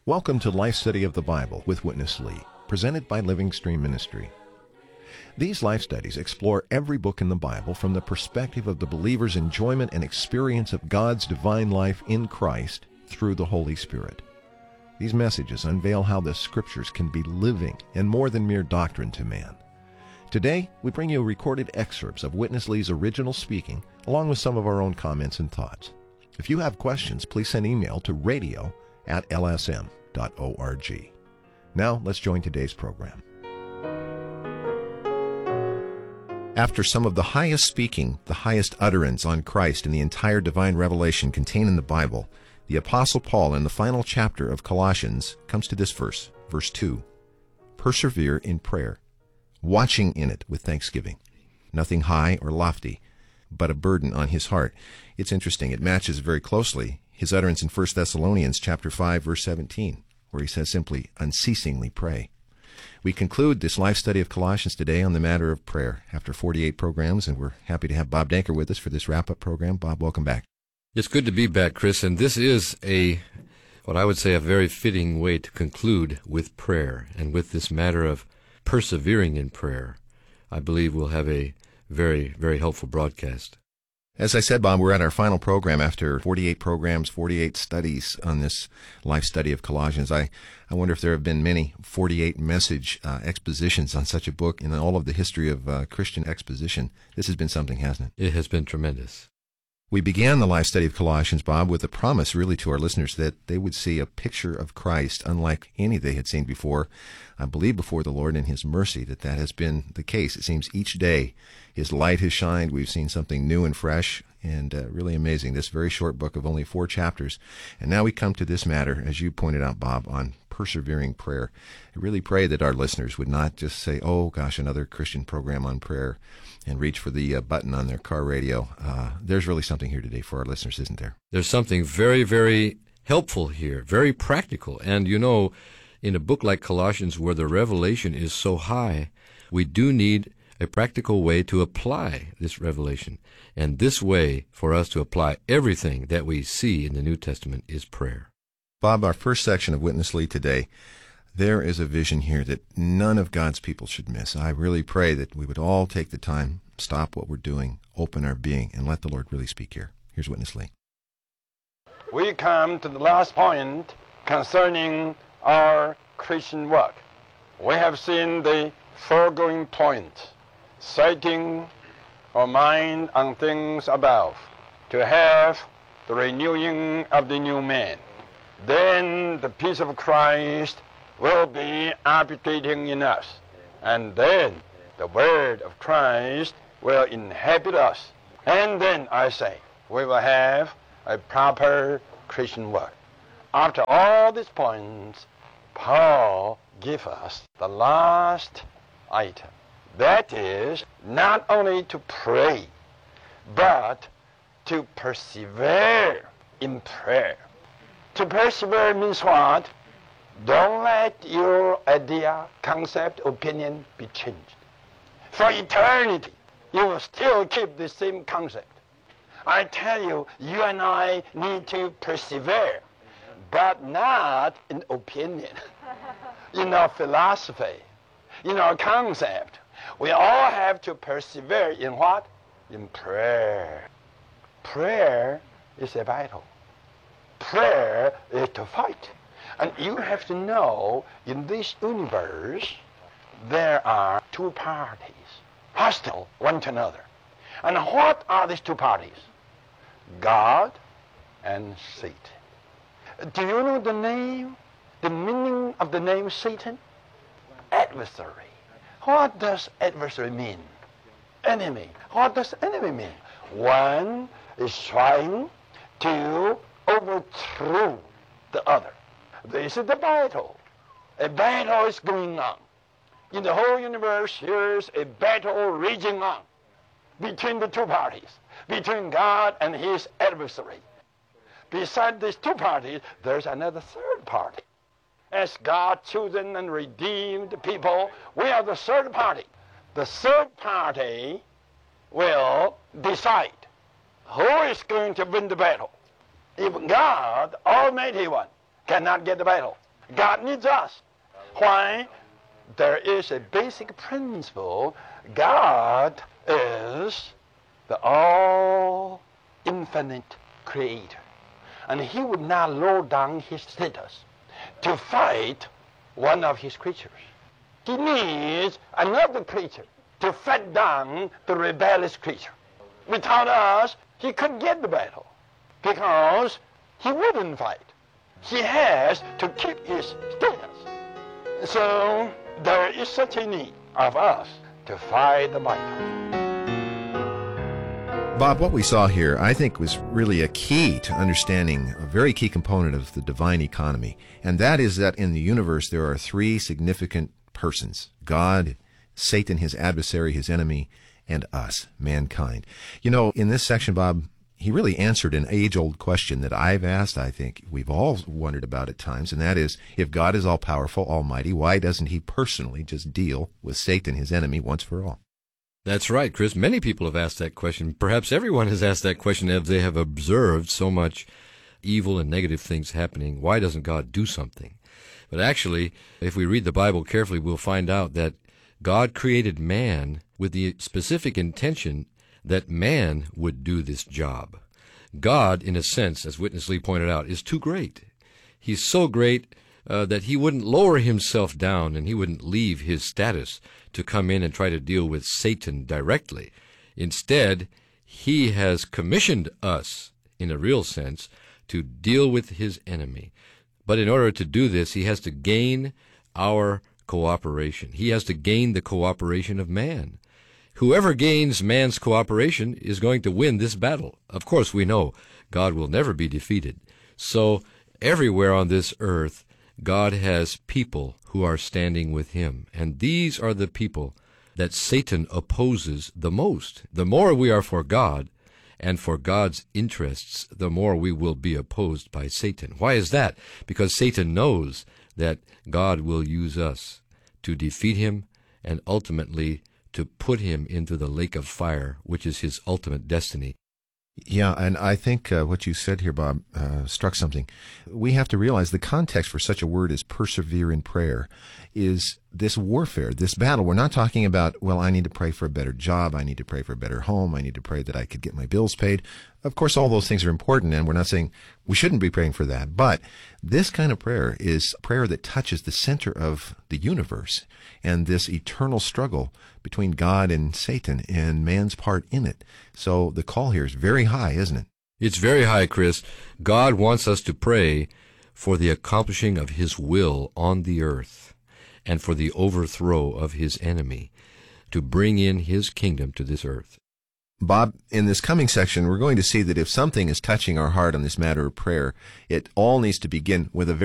Welcome to Life Study of the Bible with Witness Lee, presented by Living Stream Ministry. These life studies explore every book in the Bible from the perspective of the believer's enjoyment and experience of God's divine life in Christ through the Holy Spirit. These messages unveil how the Scriptures can be living and more than mere doctrine to man. Today, we bring you recorded excerpts of Witness Lee's original speaking, along with some of our own comments and thoughts. If you have questions, please send email to radio@lsm.org. Now, let's join today's program. After some of the highest speaking, the highest utterance on Christ in the entire divine revelation contained in the Bible, the Apostle Paul in the final chapter of Colossians comes to this verse, verse 2. Persevere in prayer, watching in it with thanksgiving. Nothing high or lofty, but a burden on his heart. It's interesting. It matches very closely his utterance in 1 Thessalonians chapter 5, verse 17, where he says simply, unceasingly pray. We conclude this life study of Colossians today on the matter of prayer after 48 programs, and we're happy to have Bob Danker with us for this wrap-up program. Bob, welcome back. It's good to be back, Chris, and this is what I would say a very fitting way to conclude with prayer and with this matter of persevering in prayer. I believe we'll have a very, very helpful broadcast. As I said, Bob, we're at our final program after 48 programs, 48 studies on this life study of Colossians. I wonder if there have been many 48 message expositions on such a book in all of the history of Christian exposition. This has been something, hasn't it? It has been tremendous. We began the life study of Colossians, Bob, with a promise really to our listeners that they would see a picture of Christ unlike any they had seen before. I believe before the Lord in His mercy that has been the case. It seems each day His light has shined. We've seen something new and fresh and really amazing. This very short book of only 4 chapters. And now we come to this matter, as you pointed out, Bob, on persevering prayer. I really pray that our listeners would not just say, oh, gosh, another Christian program on prayer, and reach for the button on their car radio. There's really something here today for our listeners, isn't there? There's something very, very helpful here, very practical. And you know, in a book like Colossians where the revelation is so high, we do need a practical way to apply this revelation. And this way for us to apply everything that we see in the New Testament is prayer. Bob, our first section of Witness Lee today, there is a vision here that none of God's people should miss. I really pray that we would all take the time, stop what we're doing, open our being, and let the Lord really speak here. Here's Witness Lee. We come to the last point concerning our Christian work. We have seen the foregoing point, setting our mind on things above, to have the renewing of the new man. Then the peace of Christ will be habitating in us. And then the word of Christ will inhabit us. And then, I say, we will have a proper Christian work. After all these points, Paul gives us the last item. That is, not only to pray, but to persevere in prayer. To persevere means what? Don't let your idea, concept, opinion be changed. For eternity, you will still keep the same concept. I tell you, you and I need to persevere, but not in opinion, in our philosophy, in our concept. We all have to persevere in what? In prayer. Prayer is a battle. Prayer is to fight. And you have to know, in this universe, there are 2 parties, hostile one to another. And what are these 2 parties? God and Satan. Do you know the meaning of the name Satan? Adversary. What does adversary mean? Enemy. What does enemy mean? One is trying to overthrow the other. This is the battle. A battle is going on. In the whole universe, here's a battle raging on between the 2 parties, between God and His adversary. Beside these 2 parties, there's another 3rd party. As God chosen and redeemed people, we are the 3rd party. The 3rd party will decide who is going to win the battle. If God, Almighty One, cannot get the battle, God needs us. Why? There is a basic principle. God is the all-infinite creator. And he would not lower down his status to fight one of his creatures. He needs another creature to fight down the rebellious creature. Without us, he couldn't get the battle because he wouldn't fight. He has to keep his status. So there is such a need of us to fight the battle. Bob, what we saw here, I think, was really a key to understanding a very key component of the divine economy, and that is that in the universe there are three significant persons: God, Satan, his adversary, his enemy, and us, mankind. You know, in this section, Bob, he really answered an age-old question that I've asked, I think we've all wondered about at times, and that is, if God is all-powerful, almighty, why doesn't he personally just deal with Satan, his enemy, once for all? That's right, Chris. Many people have asked that question. Perhaps everyone has asked that question as they have observed so much evil and negative things happening. Why doesn't God do something? But actually, if we read the Bible carefully, we'll find out that God created man with the specific intention that man would do this job. God, in a sense, as Witness Lee pointed out, is too great. He's so great that he wouldn't lower himself down and he wouldn't leave his status to come in and try to deal with Satan directly. Instead, he has commissioned us, in a real sense, to deal with his enemy. But in order to do this, he has to gain our cooperation. He has to gain the cooperation of man. Whoever gains man's cooperation is going to win this battle. Of course, we know God will never be defeated. So everywhere on this earth, God has people who are standing with him. And these are the people that Satan opposes the most. The more we are for God and for God's interests, the more we will be opposed by Satan. Why is that? Because Satan knows that God will use us to defeat him and ultimately to put him into the lake of fire, which is his ultimate destiny. Yeah, and I think what you said here, Bob, struck something. We have to realize the context for such a word as persevere in prayer is this warfare, this battle. We're not talking about, well, I need to pray for a better job, I need to pray for a better home, I need to pray that I could get my bills paid. Of course, all those things are important, and we're not saying we shouldn't be praying for that. But this kind of prayer is prayer that touches the center of the universe and this eternal struggle between God and Satan and man's part in it. So the call here is very high, isn't it? It's very high, Chris. God wants us to pray for the accomplishing of his will on the earth and for the overthrow of his enemy, to bring in his kingdom to this earth. Bob, in this coming section, we're going to see that if something is touching our heart on this matter of prayer, it all needs to begin with a